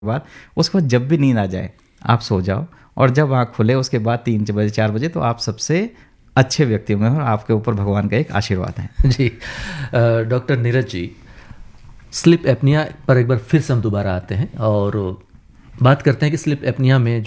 बाद उसके बाद जब भी नींद आ जाए आप सो जाओ, और जब आँख खुले उसके बाद 3 बजे 4 बजे तो आप सबसे अच्छे व्यक्तियों में हो और आपके ऊपर भगवान का एक आशीर्वाद है। जी। Doctor Neeraj ji, sleep apnoea पर एक बार फिर से हम दोबारा आते हैं और बात करते हैं कि स्लीप एपनिया में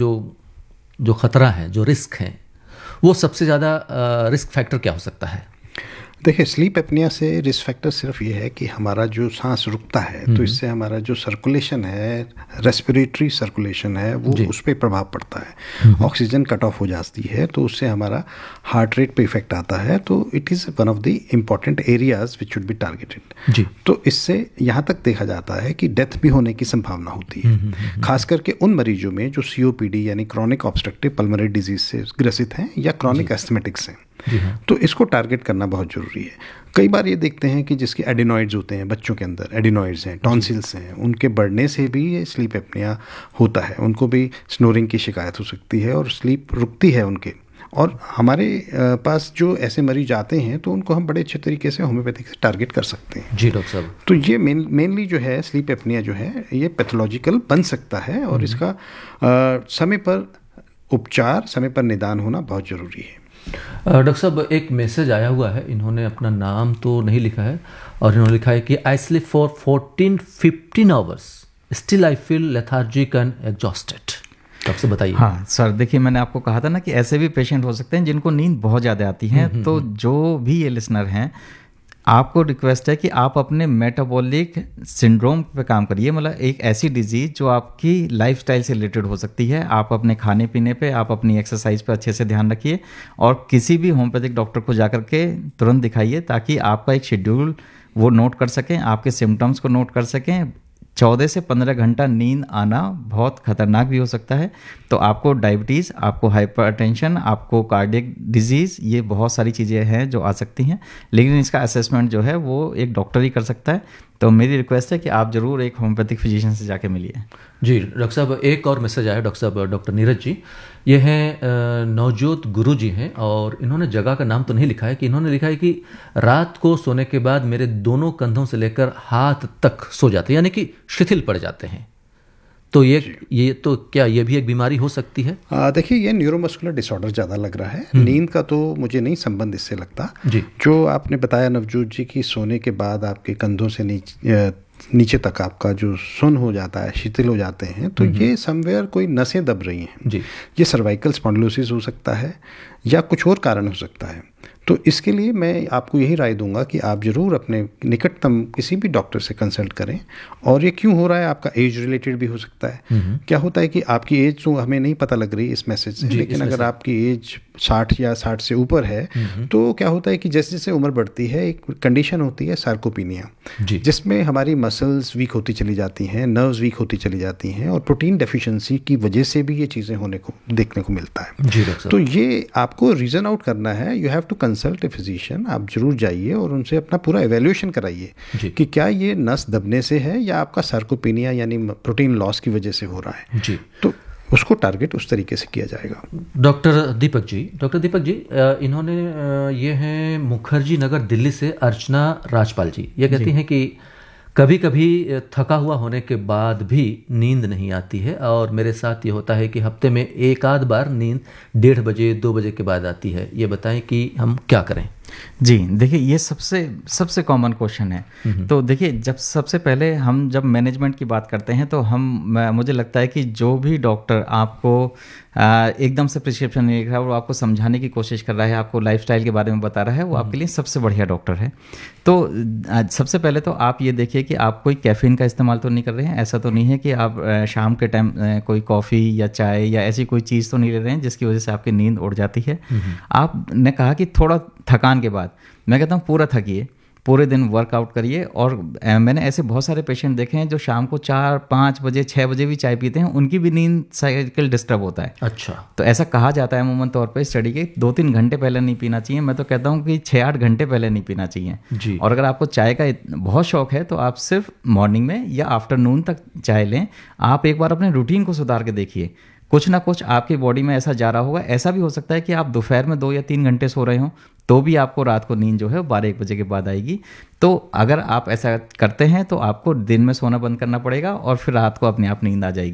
जो खतरा है, जो रिस्क है, वो सबसे ज़्यादा रिस्क फैक्टर क्या हो सकता है? देखिए, स्लीप एपनिया से रिस्क फैक्टर सिर्फ ये है कि हमारा जो सांस रुकता है तो इससे हमारा जो सर्कुलेशन है, रेस्पिरेटरी सर्कुलेशन है, वो उस पर प्रभाव पड़ता है। ऑक्सीजन कट ऑफ हो जाती है तो उससे हमारा हार्ट रेट पे इफेक्ट आता है। तो it is one of the important areas which should be targeted. जी। तो इससे यहाँ तक देखा जाता है कि डेथ भी होने की संभावना होती है, खास करके उन मरीजों में जो COPD यानी क्रॉनिक ऑब्स्ट्रक्टिव पल्मोनरी डिजीज से ग्रसित हैं या क्रॉनिक एस्थमेटिक्स हैं। तो इसको टारगेट करना बहुत ज़रूरी है। कई बार ये देखते हैं कि जिसके एडिनॉइड्स होते हैं, बच्चों के अंदर एडिनॉइड्स हैं, टॉन्सिल्स हैं, उनके बढ़ने से भी ये स्लीप एपनिया होता है। उनको भी स्नोरिंग की शिकायत हो सकती है और स्लीप रुकती है उनके। और हमारे पास जो ऐसे मरीज आते हैं तो उनको हम बड़े अच्छे तरीके से होम्योपैथिक से टारगेट कर सकते हैं। जी डॉक्टर साहब। तो ये मेनली जो है स्लीप एपनिया जो है ये पैथोलॉजिकल बन सकता है और इसका समय पर उपचार, समय पर निदान होना बहुत ज़रूरी है। डॉक्टर साहब, एक मैसेज आया हुआ है, इन्होंने अपना नाम तो नहीं लिखा है और इन्होंने लिखा है कि I sleep for 14-15 hours, still I feel lethargic and exhausted. Doctor साहब बताइए। हाँ सर, देखिए मैंने आपको कहा था ना कि ऐसे भी पेशेंट हो सकते हैं जिनको नींद बहुत ज़्यादा आती है। तो जो भी ये लिसनर हैं, आपको रिक्वेस्ट है कि आप अपने मेटाबॉलिक सिंड्रोम पे काम करिए। मतलब एक ऐसी डिजीज़ जो आपकी लाइफस्टाइल से रिलेटेड हो सकती है। आप अपने खाने पीने पे, आप अपनी एक्सरसाइज पे अच्छे से ध्यान रखिए और किसी भी होम्योपैथिक डॉक्टर को जाकर के तुरंत दिखाइए ताकि आपका एक शेड्यूल वो नोट कर सकें, आपके सिम्टम्स को नोट कर सकें। 14 से 15 घंटा नींद आना बहुत खतरनाक भी हो सकता है। तो आपको डायबिटीज़, आपको हाइपरटेंशन, आपको कार्डियक डिजीज़, ये बहुत सारी चीज़ें हैं जो आ सकती हैं, लेकिन इसका असेसमेंट जो है वो एक डॉक्टर ही कर सकता है। तो मेरी रिक्वेस्ट है कि आप ज़रूर एक होम्योपैथिक फिजिशियन से जाके मिलिए। जी डॉक्टर साहब, एक और मैसेज आया डॉक्टर साहब, डॉक्टर नीरज जी। ये हैं नवजोत गुरु जी हैं और इन्होंने जगह का नाम तो नहीं लिखा है, कि इन्होंने लिखा है कि रात को सोने के बाद मेरे दोनों कंधों से लेकर हाथ तक सो जाते हैं, यानी कि शिथिल पड़ जाते हैं। तो ये तो क्या ये भी एक बीमारी हो सकती है? देखिए, ये न्यूरोमस्कुलर डिसऑर्डर ज़्यादा लग रहा है। नींद का तो मुझे नहीं संबंध इससे लगता। जी। जो आपने बताया नवजोत जी की सोने के बाद आपके कंधों से नीचे तक आपका जो सुन्न हो जाता है, शिथिल हो जाते हैं, तो ये समवेयर कोई नसें दब रही हैं। जी। ये सर्वाइकल स्पॉन्डिलोसिस हो सकता है या कुछ और कारण हो सकता है। तो इसके लिए मैं आपको यही राय दूंगा कि आप ज़रूर अपने निकटतम किसी भी डॉक्टर से कंसल्ट करें। और ये क्यों हो रहा है, आपका एज रिलेटेड भी हो सकता है। क्या होता है कि आपकी एज तो हमें नहीं पता लग रही इस मैसेज से, लेकिन अगर आपकी एज 60 या 60 से ऊपर है तो क्या होता है कि जैसे जैसे उम्र बढ़ती है एक कंडीशन होती है सार्कोपीनिया, जिसमें हमारी मसल्स वीक होती चली जाती हैं, नर्व्स वीक होती चली जाती हैं और प्रोटीन डेफिशिएंसी की वजह से भी ये चीज़ें होने को देखने को मिलता है। तो ये आपको रीज़न आउट करना है। You have to consult a physician. आप जरूर जाइए और उनसे अपना पूरा एवेल्यूएशन कराइए कि क्या ये नस दबने से है या आपका सार्कोपीनिया यानी प्रोटीन लॉस की वजह से हो रहा है। जी। तो उसको टारगेट उस तरीके से किया जाएगा। डॉक्टर दीपक जी, इन्होंने ये हैं मुखर्जी नगर दिल्ली से अर्चना राजपाल जी। ये कहती हैं कि कभी कभी थका हुआ होने के बाद भी नींद नहीं आती है और मेरे साथ ये होता है कि हफ्ते में एक आध बार नींद 1:30 बजे 2 बजे के बाद आती है। ये बताएं कि हम क्या करें। जी देखिए, ये सबसे कॉमन क्वेश्चन है। तो देखिए, सबसे पहले हम जब मैनेजमेंट की बात करते हैं तो मुझे लगता है कि जो भी डॉक्टर आपको एकदम से प्रिस्क्रिप्शन नहीं लिख रहा है, वो आपको समझाने की कोशिश कर रहा है, आपको लाइफस्टाइल के बारे में बता रहा है, वो आपके लिए सबसे बढ़िया डॉक्टर है। तो सबसे पहले तो आप ये देखिए कि आप कोई कैफीन का इस्तेमाल तो नहीं कर रहे हैं। ऐसा तो नहीं है कि आप शाम के टाइम कोई कॉफ़ी या चाय या ऐसी कोई चीज़ तो नहीं ले रहे हैं जिसकी वजह से आपकी नींद उड़ जाती है। आपने कहा कि थोड़ा थकान के बाद, मैं कहता हूँ पूरा थकिए, पूरे दिन वर्कआउट करिए। और मैंने ऐसे बहुत सारे पेशेंट देखे हैं जो शाम को 4-5 बजे 6 बजे भी चाय पीते हैं, उनकी भी नींद साइकिल डिस्टर्ब होता है। अच्छा। तो ऐसा कहा जाता है अमूमन तौर पे स्टडी के 2-3 घंटे पहले नहीं पीना चाहिए। मैं तो कहता हूँ कि 6-8 घंटे पहले नहीं पीना चाहिए जी। और अगर आपको चाय का बहुत शौक है तो आप सिर्फ मॉर्निंग में या आफ्टरनून तक चाय लें। आप एक बार अपने रूटीन को सुधार के देखिए। कुछ ना कुछ आपकी बॉडी में ऐसा जा रहा होगा। ऐसा भी हो सकता है कि आप दोपहर में 2 या 3 घंटे सो रहे हो तो भी आपको रात को नींद जो है 12-1 बजे के बाद आएगी। तो अगर आप ऐसा करते हैं तो आपको दिन में सोना बंद करना पड़ेगा और फिर रात को अपने आप नींद आ जाएगी।